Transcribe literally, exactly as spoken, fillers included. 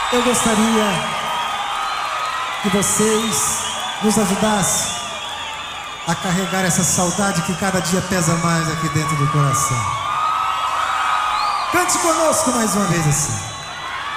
Eu gostaria que vocês nos ajudassem a carregar essa saudade que cada dia pesa mais aqui dentro do coração. Cante conosco mais uma vez assim.